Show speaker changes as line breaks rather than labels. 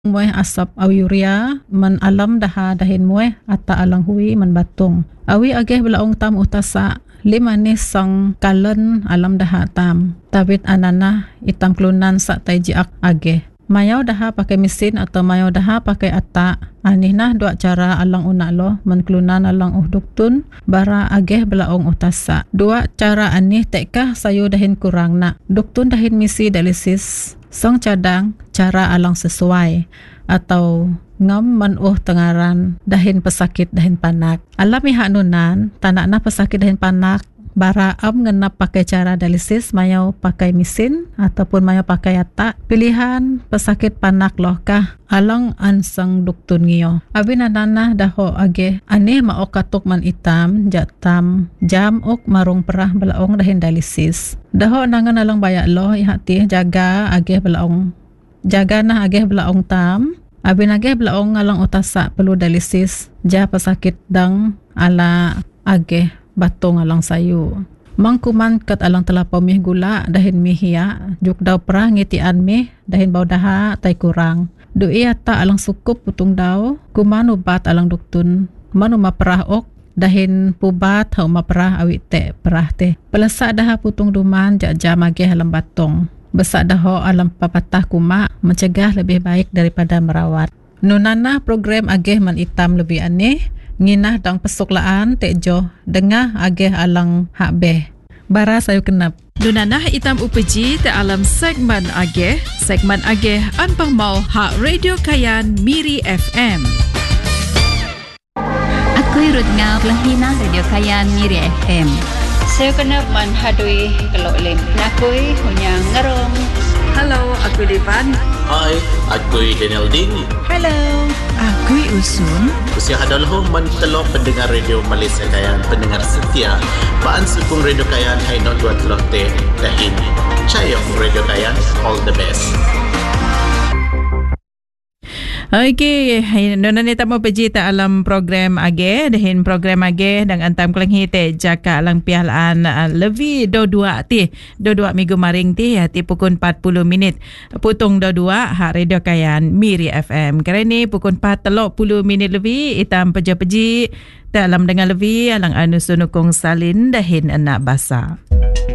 mueh asap aw urea man alam daha dahin mueh ata alang hui man batung. Awi ageh belaong tam utasa lima ni sang kalen alam daha tam. Tabit anana itam kelunan sa taijiak ageh. Mayau daha pakai mesin atau mayau daha pakai ata. Anih nah dua cara alang unak lo menklunan alang duktun bara ageh belaong utasa. Dua cara anih tekkah sayu dahin kurang nak. Duktun dahin misi dialisis song cadang cara alang sesuai atau ngam man tengaran dahin pesakit dahin panak. Alam ihak nunan tanak na pesakit dahin panak bara am ngenap pakai cara dialisis mayau pakai mesin ataupun mayau pakai ata. Pilihan pesakit panak loh kah alang ansang duktun ngiyo. Abin anana daho age aneh maok katuk man itam jatam jam ok marung perah belaong dahin dialisis. Daho nangan alang bayak loh ihati jaga age belaong. Jaga nah age belaong tam. Abin age belaong alang utasa perlu dialisis ja pesakit dang ala age batung alang sayu. Mangkuman kat alang telapau mih gula dahin mih ya juk daw perah ngitian mih dahin bau daha tai kurang. Dui ata alang sukup putung daw kuman ubat alang duktun manu maperah ok dahin pubat hau maperah awit te perah te. Pelesak daha putung duman jam ageh alam batung. Besak daho alam papatah kuma mencegah lebih baik daripada merawat. Nunana program ageh man itam lebih aneh nginah dang pesuklaan tekjo dengah ageh alang hak beh. Bara sayu kenap.
Nunanah itam upeji te alam segmen ageh anpang mau hak Radio Kayan Miri FM.
Akui rut ngau lahina Radio Kayan Miri FM.
Saya kenap man hadui kelok lim. Nakui hunyang ngerong.
Halo, aku Devan.
Hai, aku Daniel Ding.
Hello, aku Usun.
Usia hadalho man telok pendengar radio Malaysia Kayan, pendengar setia. Baan sukung Radio Kayan hai not buat telok te dahin. Cayong Radio Kayan, all the best.
Okey, nona ni tamu peji ta alam program age dahin program age dang antam kelang hite jaka alang pialaan levi dua minggu maring ti hati pukul 40 minit putung dua hak Radio Kayan Miri FM. Kerana pukul 40 minit lebih itam peji ta alam dengan levi alang anu sunukung salin dahin anak basa.